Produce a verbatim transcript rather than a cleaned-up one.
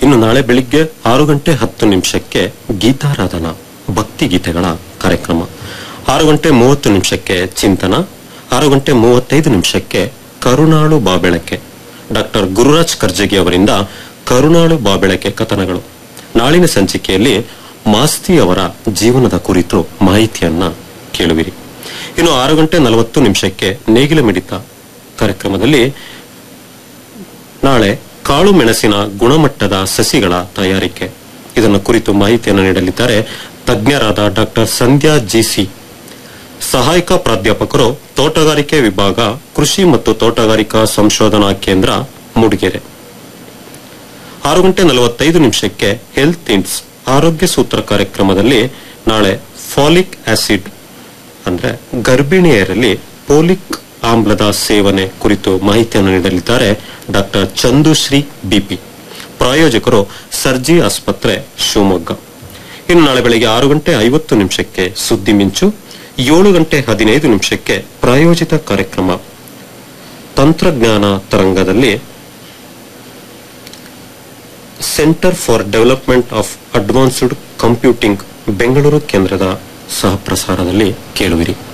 ಇನ್ನು ನಾಳೆ ಬೆಳಿಗ್ಗೆ ಆರು ಗಂಟೆ ಹತ್ತು ನಿಮಿಷಕ್ಕೆ ಗೀತಾರಾಧನಾ ಭಕ್ತಿ ಗೀತೆಗಳ ಕಾರ್ಯಕ್ರಮ. ಆರು ಗಂಟೆ ಮೂವತ್ತು ನಿಮಿಷಕ್ಕೆ ಚಿಂತನ. ಆರು ಗಂಟೆ ಮೂವತ್ತೈದು ನಿಮಿಷಕ್ಕೆ ಕರುಣಾಳು ಬಾಬೆಳಕೆ ಡಾಕ್ಟರ್ ಗುರುರಾಜ್ ಕರ್ಜಗಿ ಅವರಿಂದ ಕರುಣಾಳು ಬಾಬೆಳಕೆ ಕಥನಗಳು. ನಾಳಿನ ಸಂಚಿಕೆಯಲ್ಲಿ ಮಾಸ್ತಿ ಅವರ ಜೀವನದ ಕುರಿತು ಮಾಹಿತಿಯನ್ನ ಕೇಳುವಿರಿ. ಇನ್ನು ಆರು ಗಂಟೆ ನಲವತ್ತು ನಿಮಿಷಕ್ಕೆ ನೇಗಿಲ ಮಿಡಿತ ಕಾರ್ಯಕ್ರಮದಲ್ಲಿ ನಾಳೆ ಕಾಳು ಮೆಣಸಿನ ಗುಣಮಟ್ಟದ ಸಸಿಗಳ ತಯಾರಿಕೆ ಇದನ್ನು ಕುರಿತು ಮಾಹಿತಿಯನ್ನು ನೀಡಲಿದ್ದಾರೆ ತಜ್ಞರಾದ ಡಾಕ್ಟರ್ ಸಂಧ್ಯಾ ಜಿಸಿ, ಸಹಾಯಕ ಪ್ರಾಧ್ಯಾಪಕರು, ತೋಟಗಾರಿಕೆ ವಿಭಾಗ, ಕೃಷಿ ಮತ್ತು ತೋಟಗಾರಿಕಾ ಸಂಶೋಧನಾ ಕೇಂದ್ರ, ಮೂಡಿಗೆರೆ. ಆರು ಗಂಟೆ ನಲವತ್ತೈದು ನಿಮಿಷಕ್ಕೆ ಹೆಲ್ತ್ ಇಂಡ್ಸ್ ಆರೋಗ್ಯ ಸೂತ್ರ ಕಾರ್ಯಕ್ರಮದಲ್ಲಿ ನಾಳೆ ಫಾಲಿಕ್ ಆಸಿಡ್ ಅಂದ್ರೆ ಗರ್ಭಿಣಿಯರಲ್ಲಿ ಪೋಲಿಕ್ ಆಮ್ಲದ ಸೇವನೆ ಕುರಿತು ಮಾಹಿತಿಯನ್ನು ನೀಡಲಿದ್ದಾರೆ ಡಾಕ್ಟರ್ ಚಂದುಶ್ರೀ ಬಿಪಿ, ಪ್ರಾಯೋಜಕರು ಸರ್ಜಿ ಆಸ್ಪತ್ರೆ, ಶಿವಮೊಗ್ಗ. ಇನ್ನು ನಾಳೆ ಬೆಳಗ್ಗೆ ಆರು ಗಂಟೆ ಐವತ್ತು ನಿಮಿಷಕ್ಕೆ ಸುದ್ದಿ ಮಿಂಚು, ಏಳು ಗಂಟೆ ಹದಿನೈದು ನಿಮಿಷಕ್ಕೆ ಪ್ರಾಯೋಜಿತ ಕಾರ್ಯಕ್ರಮ ತಂತ್ರಜ್ಞಾನ ತರಂಗದಲ್ಲಿ centre for development of advanced computing Bengaluru ಕೇಂದ್ರದ ಸಹ ಪ್ರಸಾರದಲ್ಲಿ ಕೇಳುವಿರಿ.